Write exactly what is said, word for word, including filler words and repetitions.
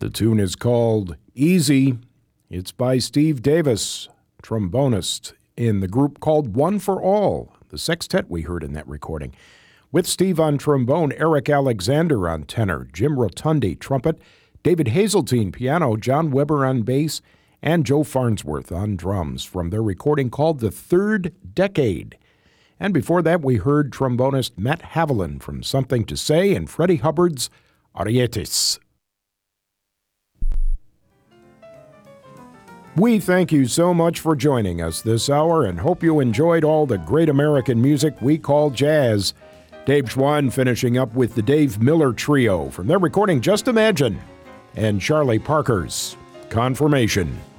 The tune is called Easy. It's by Steve Davis, trombonist in the group called One for All, the sextet we heard in that recording. With Steve on trombone, Eric Alexander on tenor, Jim Rotundi trumpet, David Hazeltine piano, John Weber on bass, and Joe Farnsworth on drums from their recording called The Third Decade. And before that, we heard trombonist Matt Haviland from Something to Say and Freddie Hubbard's Arietis. We thank you so much for joining us this hour and hope you enjoyed all the great American music we call jazz. Dave Schwann finishing up with the Dave Miller Trio from their recording Just Imagine and Charlie Parker's Confirmation.